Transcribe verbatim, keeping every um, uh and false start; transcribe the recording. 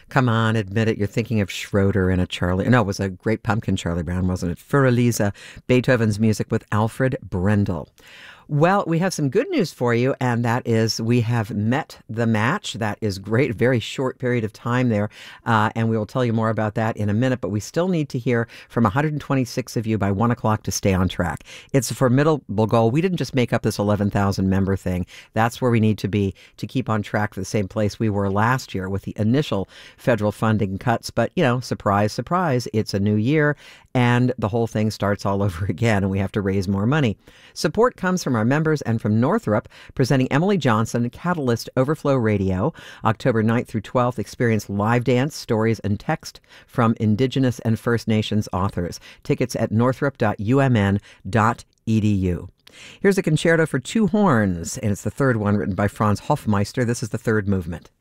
Come on, admit it. You're thinking of Schroeder and a Charlie. No, it was a Great Pumpkin Charlie Brown, wasn't it? Für Elisa, Beethoven's music with Alfred Brendel. Well, we have some good news for you, and that is we have met the match. That is great. Very short period of time there, uh, and we will tell you more about that in a minute, but we still need to hear from one hundred twenty-six of you by one o'clock to stay on track. It's a formidable goal. We didn't just make up this eleven thousand member thing. That's where we need to be to keep on track for the same place we were last year with the initial federal funding cuts. But, you know, surprise, surprise, it's a new year, and the whole thing starts all over again, and we have to raise more money. Support comes from our members and from Northrop, presenting Emily Johnson, Catalyst Overflow Radio, October ninth through twelfth. Experience live dance, stories, and text from Indigenous and First Nations authors. Tickets at northrop dot u m n dot e d u. Here's a concerto for two horns, and it's the third one written by Franz Hofmeister. This is the third movement.